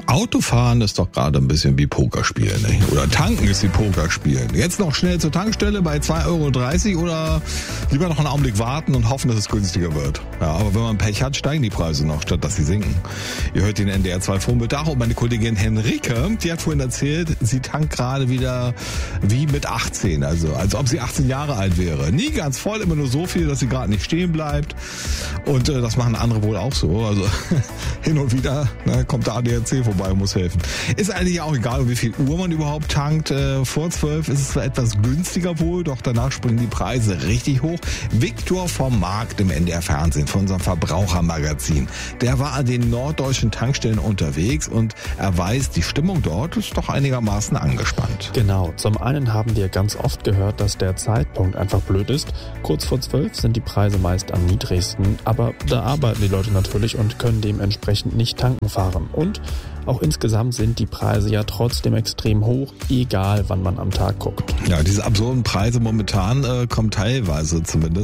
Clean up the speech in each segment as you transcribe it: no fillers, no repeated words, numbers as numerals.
Autofahren ist doch gerade ein bisschen wie Pokerspielen, ne? Oder tanken ist wie Pokerspielen. Jetzt noch schnell zur Tankstelle bei 2,30 € oder lieber noch einen Augenblick warten und hoffen, dass es günstiger wird. Ja, aber wenn man Pech hat, steigen die Preise noch, statt dass sie sinken. Ihr hört den NDR 2 Vormittag und meine Kollegin Henrike, die hat vorhin erzählt, sie tankt gerade wieder wie mit 18, also als ob sie 18 Jahre alt wäre. Nie ganz voll, immer nur so viel, dass sie gerade nicht stehen bleibt. Und das machen andere wohl auch so. Also hin und wieder kommt der ADAC vorbei und muss helfen. Ist eigentlich auch egal, um wie viel Uhr man überhaupt tankt. Vor 12 ist es zwar etwas günstiger wohl, doch danach springen die Preise richtig hoch. Viktor vom Markt im NDR Fernsehen von unserem Verbrauchermagazin. Der war an den norddeutschen Tankstellen unterwegs und er weiß, die Stimmung dort ist doch einigermaßen angespannt. Genau. Zum einen haben wir ganz oft gehört, dass der Zeitpunkt einfach blöd ist. Kurz vor 12 sind die Preise meist am niedrigsten, aber da arbeiten die Leute natürlich und können dementsprechend nicht tanken fahren. Und auch insgesamt sind die Preise ja trotzdem extrem hoch, egal wann man am Tag guckt. Ja, diese absurden Preise momentan kommen teilweise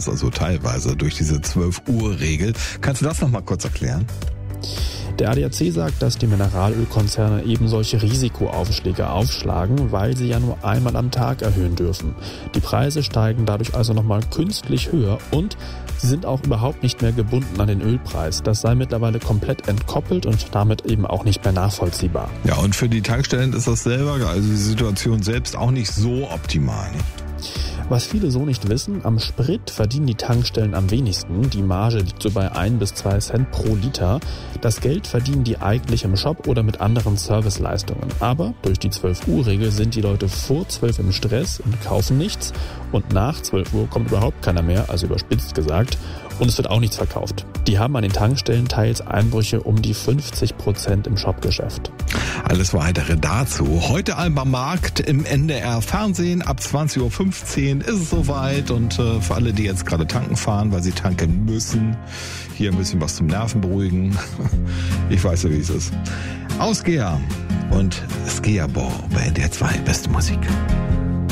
durch diese 12-Uhr-Regel. Kannst du das nochmal kurz erklären? Der ADAC sagt, dass die Mineralölkonzerne eben solche Risikoaufschläge aufschlagen, weil sie ja nur einmal am Tag erhöhen dürfen. Die Preise steigen dadurch also nochmal künstlich höher und sie sind auch überhaupt nicht mehr gebunden an den Ölpreis. Das sei mittlerweile komplett entkoppelt und damit eben auch nicht mehr nachvollziehbar. Ja, und für die Tankstellen ist das selber, also die Situation selbst auch nicht so optimal, ne? Was viele so nicht wissen, am Sprit verdienen die Tankstellen am wenigsten. Die Marge liegt so bei 1 bis 2 Cent pro Liter. Das Geld verdienen die eigentlich im Shop oder mit anderen Serviceleistungen. Aber durch die 12-Uhr-Regel sind die Leute vor 12 im Stress und kaufen nichts. Und nach 12 Uhr kommt überhaupt keiner mehr, also überspitzt gesagt. Und es wird auch nichts verkauft. Die haben an den Tankstellen teils Einbrüche um die 50% im Shopgeschäft. Alles Weitere dazu. Heute Alba Markt im NDR Fernsehen. Ab 20.15 Uhr ist es soweit. Und für alle, die jetzt gerade tanken fahren, weil sie tanken müssen, hier ein bisschen was zum Nerven beruhigen. Ich weiß ja, wie es ist. Ausgeher und Skiabo bei NDR 2. Beste Musik.